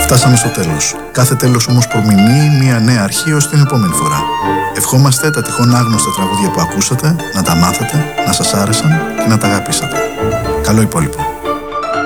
Φτάσαμε στο τέλος. Κάθε τέλος όμως προμηνύει μια νέα αρχή ως την επόμενη φορά. Ευχόμαστε τα τυχόν άγνωστα τραγούδια που ακούσατε να τα μάθετε, να σας άρεσαν και να τα αγαπήσατε. Καλό υπόλοιπο.